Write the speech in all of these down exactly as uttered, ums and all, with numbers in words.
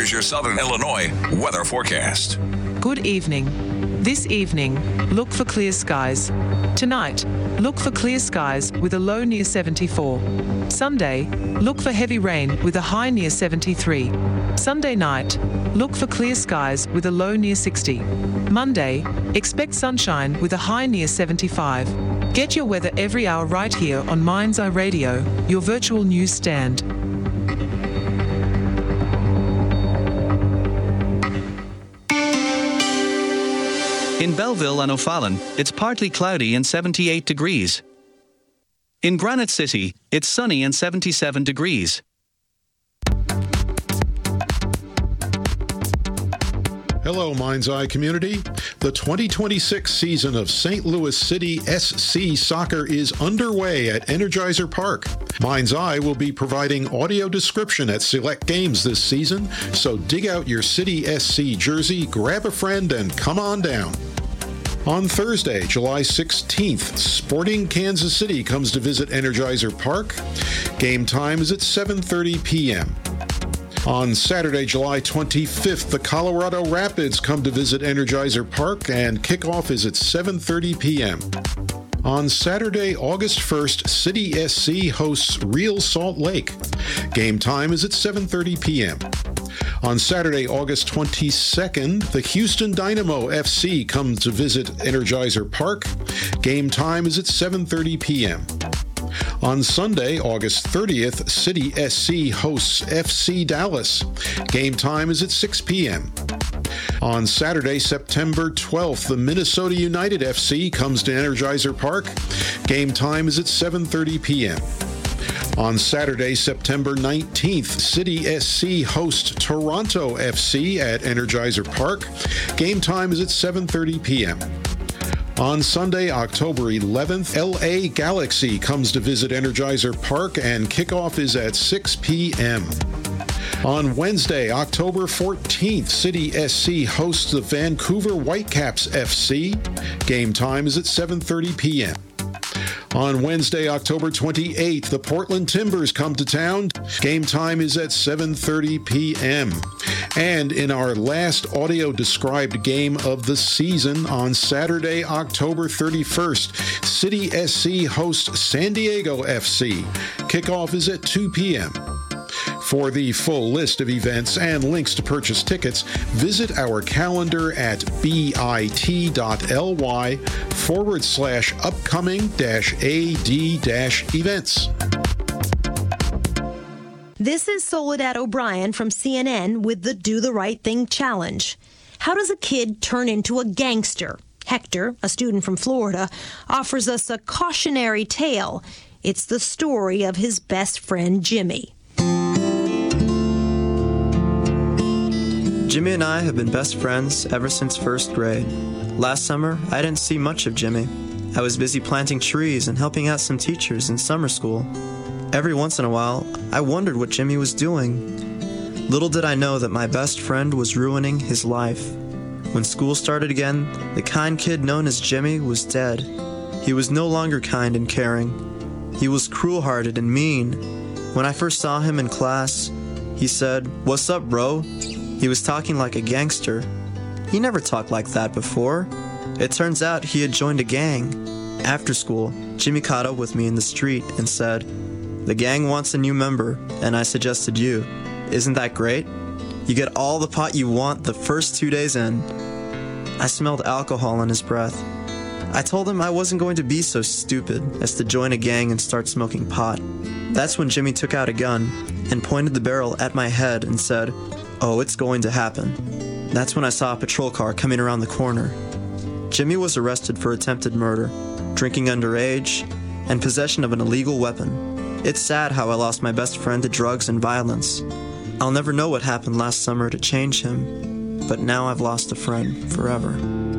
Here's your Southern Illinois weather forecast. Good evening. This evening, look for clear skies. Tonight, look for clear skies with a low near seventy-four. Sunday, look for heavy rain with a high near seventy-three. Sunday night, look for clear skies with a low near sixty. Monday, expect sunshine with a high near seventy-five. Get your weather every hour right here on Mind's Eye Radio, your virtual news stand. In Belleville and O'Fallon, it's partly cloudy and seventy-eight degrees. In Granite City, it's sunny and seventy-seven degrees. Hello, Mind's Eye community. The twenty twenty-six season of Saint Louis City S C Soccer is underway at Energizer Park. Mind's Eye will be providing audio description at select games this season, so dig out your City S C jersey, grab a friend, and come on down. On Thursday, July sixteenth, Sporting Kansas City comes to visit Energizer Park. Game time is at seven thirty p.m. On Saturday, July twenty-fifth, the Colorado Rapids come to visit Energizer Park, and kickoff is at seven thirty p.m. On Saturday, August first, City S C hosts Real Salt Lake. Game time is at seven thirty p.m. On Saturday, August twenty-second, the Houston Dynamo F C comes to visit Energizer Park. Game time is at seven thirty p.m. On Sunday, August thirtieth, City S C hosts F C Dallas. Game time is at six p.m. On Saturday, September twelfth, the Minnesota United F C comes to Energizer Park. Game time is at seven thirty p.m. On Saturday, September nineteenth, City S C hosts Toronto F C at Energizer Park. Game time is at seven thirty p.m. On Sunday, October eleventh, L A Galaxy comes to visit Energizer Park, and kickoff is at six p.m. On Wednesday, October fourteenth, City S C hosts the Vancouver Whitecaps F C. Game time is at seven thirty p.m. On Wednesday, October twenty-eighth, the Portland Timbers come to town. Game time is at seven thirty p.m. And in our last audio-described game of the season, on Saturday, October thirty-first, City S C hosts San Diego F C. Kickoff is at two p.m. For the full list of events and links to purchase tickets, visit our calendar at bit.ly forward slash upcoming dash AD dash events. This is Soledad O'Brien from C N N with the Do the Right Thing Challenge. How does a kid turn into a gangster? Hector, a student from Florida, offers us a cautionary tale. It's the story of his best friend, Jimmy. Jimmy and I have been best friends ever since first grade. Last summer, I didn't see much of Jimmy. I was busy planting trees and helping out some teachers in summer school. Every once in a while, I wondered what Jimmy was doing. Little did I know that my best friend was ruining his life. When school started again, the kind kid known as Jimmy was dead. He was no longer kind and caring. He was cruel-hearted and mean. When I first saw him in class, he said, "What's up, bro?" He was talking like a gangster. He never talked like that before. It turns out he had joined a gang. After school, Jimmy caught up with me in the street and said, "The gang wants a new member, and I suggested you. Isn't that great? You get all the pot you want the first two days in." I smelled alcohol in his breath. I told him I wasn't going to be so stupid as to join a gang and start smoking pot. That's when Jimmy took out a gun and pointed the barrel at my head and said, "Oh, it's going to happen." That's when I saw a patrol car coming around the corner. Jimmy was arrested for attempted murder, drinking underage, and possession of an illegal weapon. It's sad how I lost my best friend to drugs and violence. I'll never know what happened last summer to change him, but now I've lost a friend forever.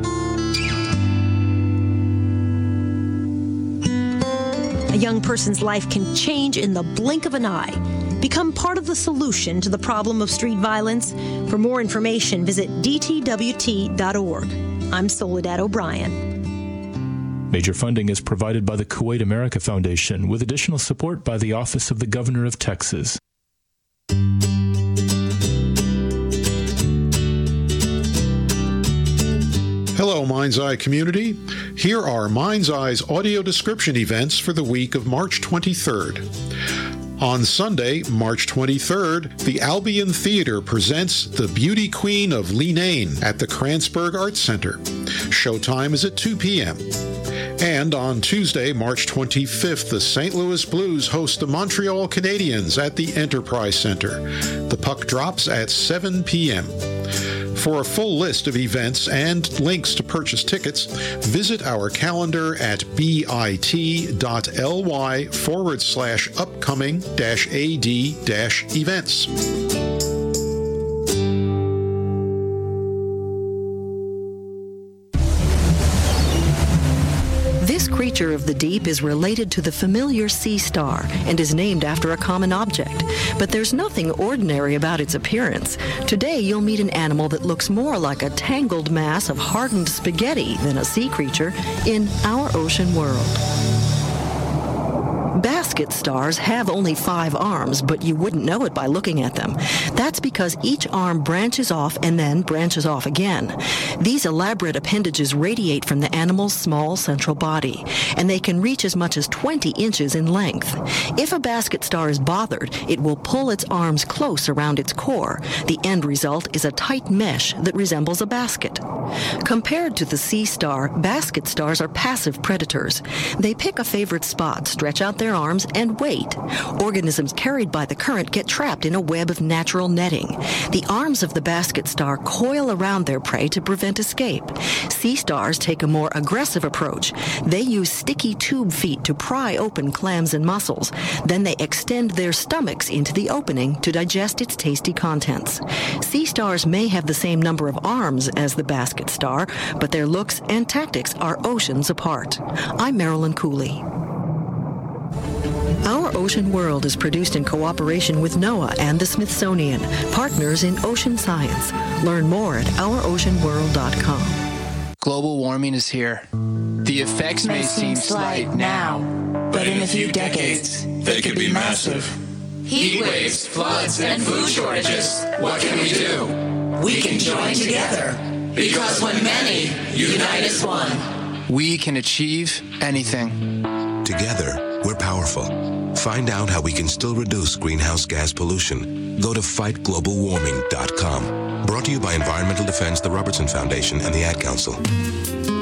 A young person's life can change in the blink of an eye. Become part of the solution to the problem of street violence. For more information, visit d t w t dot org. I'm Soledad O'Brien. Major funding is provided by the Kuwait America Foundation, with additional support by the Office of the Governor of Texas. Hello, Mind's Eye community. Here are Mind's Eye's audio description events for the week of March twenty-third. On Sunday, March twenty-third, the Albion Theater presents The Beauty Queen of Leenane at the Kranzberg Arts Center. Showtime is at two p.m. And on Tuesday, March twenty-fifth, the Saint Louis Blues host the Montreal Canadiens at the Enterprise Center. The puck drops at seven p.m. For a full list of events and links to purchase tickets, visit our calendar at bit.ly forward slash upcoming dash AD dash events. This creature of the deep is related to the familiar sea star and is named after a common object. But there's nothing ordinary about its appearance. Today, you'll meet an animal that looks more like a tangled mass of hardened spaghetti than a sea creature in our ocean world. Basket stars have only five arms, but you wouldn't know it by looking at them. That's because each arm branches off and then branches off again. These elaborate appendages radiate from the animal's small central body, and they can reach as much as twenty inches in length. If a basket star is bothered, it will pull its arms close around its core. The end result is a tight mesh that resembles a basket. Compared to the sea star, basket stars are passive predators. They pick a favorite spot, stretch out their arms, and wait. Organisms carried by the current get trapped in a web of natural netting. The arms of the basket star coil around their prey to prevent escape. Sea stars take a more aggressive approach. They use sticky tube feet to pry open clams and mussels. Then they extend their stomachs into the opening to digest its tasty contents. Sea stars may have the same number of arms as the basket star, but their looks and tactics are oceans apart. I'm Marilyn Cooley. Our Ocean World is produced in cooperation with NOAA and the Smithsonian, partners in ocean science. Learn more at our ocean world dot com. Global warming is here. The effects may seem slight now, but in a few decades, they could be massive. Heat waves, floods, and food shortages. What can we do? We can join together, because when many unite as one, we can achieve anything. Together, we're powerful. Find out how we can still reduce greenhouse gas pollution. Go to fight global warming dot com. Brought to you by Environmental Defense, the Robertson Foundation, and the Ad Council.